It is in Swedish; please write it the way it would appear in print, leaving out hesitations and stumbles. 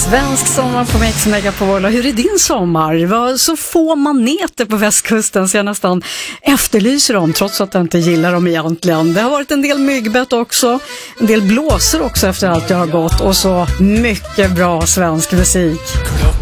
Svensk sommar på Mix Megapol. Hur är din sommar? Det var så få maneter på västkusten så jag nästan efterlyser dem trots att jag inte gillar dem egentligen. Det har varit en del myggbett också, en del blåser också efter allt jag har gått och så mycket bra svensk musik.